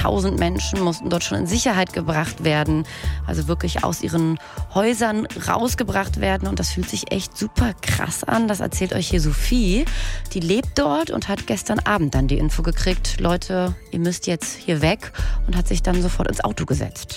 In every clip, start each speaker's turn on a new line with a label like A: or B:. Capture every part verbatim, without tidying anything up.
A: Tausend Menschen mussten dort schon in Sicherheit gebracht werden, also wirklich aus ihren Häusern rausgebracht werden. Und das fühlt sich echt super krass an. Das erzählt euch hier Sophie. Die lebt dort und hat gestern Abend dann die Info gekriegt, Leute, ihr müsst jetzt hier weg, und hat sich dann sofort ins Auto gesetzt.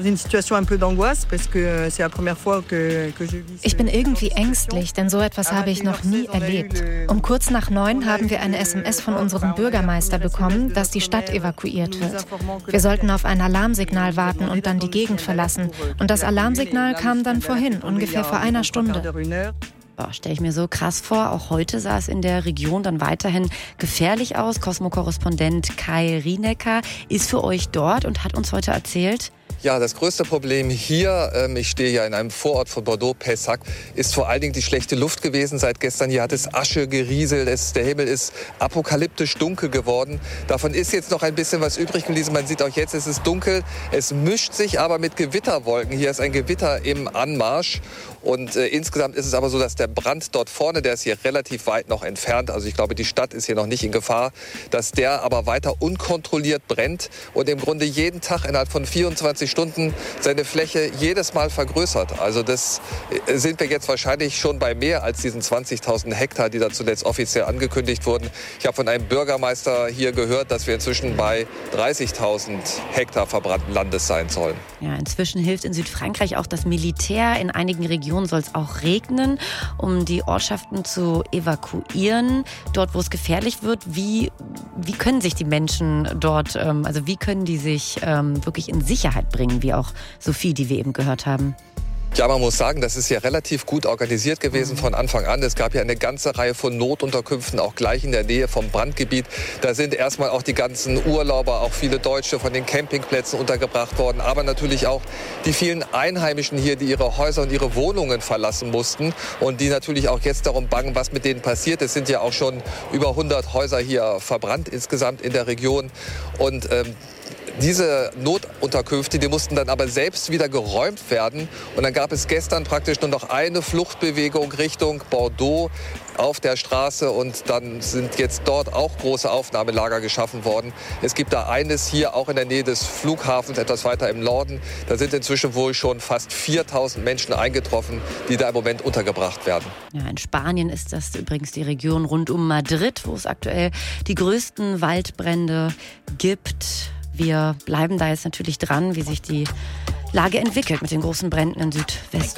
B: Ich bin irgendwie ängstlich, denn so etwas habe ich noch nie erlebt. Um kurz nach neun haben wir eine S M S von unserem Bürgermeister bekommen, dass die Stadt evakuiert wird. Wir sollten auf ein Alarmsignal warten und dann die Gegend verlassen. Und das Alarmsignal kam dann vorhin, ungefähr vor einer Stunde.
A: Boah, stelle ich mir so krass vor. Auch heute sah es in der Region dann weiterhin gefährlich aus. Cosmo-Korrespondent Kai Rienecker ist für euch dort und hat uns heute erzählt:
C: Ja, das größte Problem hier, ähm, ich stehe ja in einem Vorort von Bordeaux, Pessac, ist vor allen Dingen die schlechte Luft gewesen. Seit gestern hier hat es Asche gerieselt, es, der Himmel ist apokalyptisch dunkel geworden. Davon ist jetzt noch ein bisschen was übrig geblieben. Man sieht auch jetzt, es ist dunkel. Es mischt sich aber mit Gewitterwolken. Hier ist ein Gewitter im Anmarsch. Und äh, insgesamt ist es aber so, dass der Brand dort vorne, der ist hier relativ weit noch entfernt, also ich glaube, die Stadt ist hier noch nicht in Gefahr, dass der aber weiter unkontrolliert brennt und im Grunde jeden Tag innerhalb von vierundzwanzig Stunden seine Fläche jedes Mal vergrößert. Also das äh, sind wir jetzt wahrscheinlich schon bei mehr als diesen zwanzigtausend Hektar, die da zuletzt offiziell angekündigt wurden. Ich habe von einem Bürgermeister hier gehört, dass wir inzwischen bei dreißigtausend Hektar verbrannten Landes sein sollen.
A: Ja, inzwischen hilft in Südfrankreich auch das Militär. In einigen Regionen soll es auch regnen, um die Ortschaften zu evakuieren. Dort, wo es gefährlich wird, wie, wie können sich die Menschen dort, ähm, also wie können die sich ähm, wirklich in Sicherheit bringen, wie auch Sophie, die wir eben gehört haben?
C: Ja, man muss sagen, das ist ja relativ gut organisiert gewesen von Anfang an. Es gab ja eine ganze Reihe von Notunterkünften, auch gleich in der Nähe vom Brandgebiet. Da sind erstmal auch die ganzen Urlauber, auch viele Deutsche von den Campingplätzen untergebracht worden. Aber natürlich auch die vielen Einheimischen hier, die ihre Häuser und ihre Wohnungen verlassen mussten. Und die natürlich auch jetzt darum bangen, was mit denen passiert. Es sind ja auch schon über hundert Häuser hier verbrannt insgesamt in der Region. Und ähm, diese Notunterkünfte, die mussten dann aber selbst wieder geräumt werden. Und dann gab es gestern praktisch nur noch eine Fluchtbewegung Richtung Bordeaux auf der Straße. Und dann sind jetzt dort auch große Aufnahmelager geschaffen worden. Es gibt da eines hier auch in der Nähe des Flughafens, etwas weiter im Norden. Da sind inzwischen wohl schon fast viertausend Menschen eingetroffen, die da im Moment untergebracht werden.
A: Ja, in Spanien ist das übrigens die Region rund um Madrid, wo es aktuell die größten Waldbrände gibt. Wir bleiben da jetzt natürlich dran, wie sich die Lage entwickelt mit den großen Bränden in Südwest.